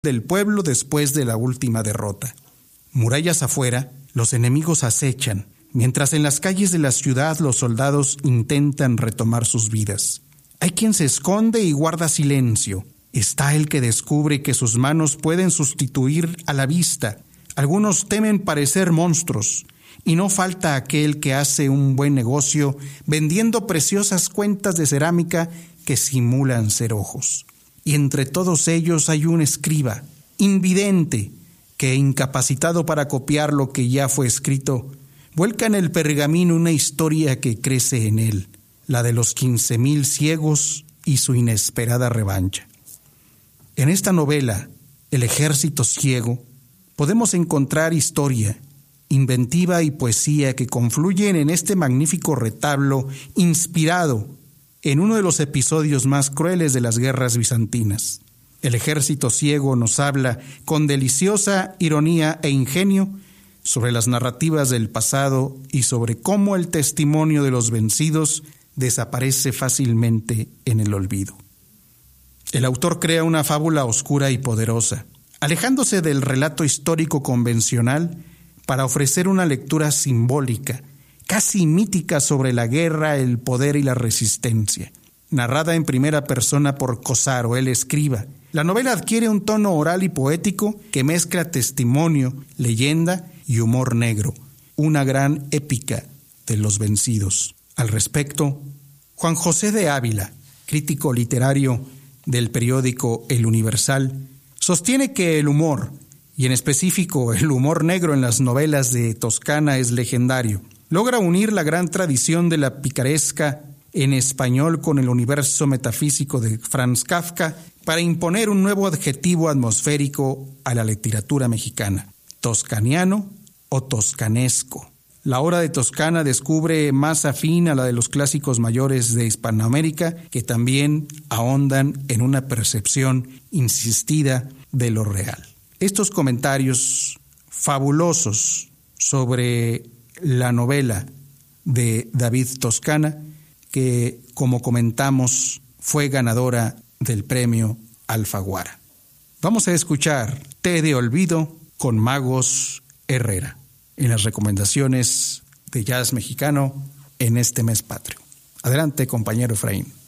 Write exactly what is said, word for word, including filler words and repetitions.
del pueblo después de la última derrota. Murallas afuera, los enemigos acechan, mientras en las calles de la ciudad los soldados intentan retomar sus vidas. Hay quien se esconde y guarda silencio. Está el que descubre que sus manos pueden sustituir a la vista. Algunos temen parecer monstruos, y no falta aquel que hace un buen negocio vendiendo preciosas cuentas de cerámica que simulan ser ojos. Y entre todos ellos hay un escriba, invidente, que, incapacitado para copiar lo que ya fue escrito, vuelca en el pergamino una historia que crece en él, la de los quince mil ciegos y su inesperada revancha. En esta novela, El ejército ciego, podemos encontrar historia, inventiva y poesía que confluyen en este magnífico retablo inspirado en uno de los episodios más crueles de las guerras bizantinas. El ejército ciego nos habla con deliciosa ironía e ingenio sobre las narrativas del pasado y sobre cómo el testimonio de los vencidos desaparece fácilmente en el olvido. El autor crea una fábula oscura y poderosa, alejándose del relato histórico convencional para ofrecer una lectura simbólica, casi mítica sobre la guerra, el poder y la resistencia. Narrada en primera persona por Cossaro, el escriba, la novela adquiere un tono oral y poético que mezcla testimonio, leyenda y humor negro, una gran épica de los vencidos. Al respecto, Juan José de Ávila, crítico literario del periódico El Universal, sostiene que el humor, y en específico el humor negro en las novelas de Toscana, es legendario. Logra unir la gran tradición de la picaresca en español con el universo metafísico de Franz Kafka para imponer un nuevo adjetivo atmosférico a la literatura mexicana: toscaniano o toscanesco. La obra de Toscana descubre más afín a la de los clásicos mayores de Hispanoamérica, que también ahondan en una percepción insistida de lo real. Estos comentarios fabulosos sobre la novela de David Toscana, que, como comentamos, fue ganadora del premio Alfaguara. Vamos a escuchar Té de Olvido con Magos Herrera en las recomendaciones de jazz mexicano en este mes patrio. Adelante, compañero Efraín.